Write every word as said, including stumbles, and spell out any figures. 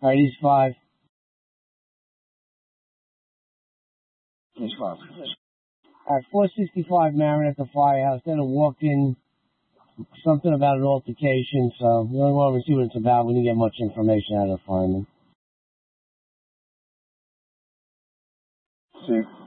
All right, he's five. He's five. All right, four sixty-five Marin at the firehouse. Then a walk-in, something about an altercation. So we don't want to see what it's about. We didn't get much information out of the fireman. See.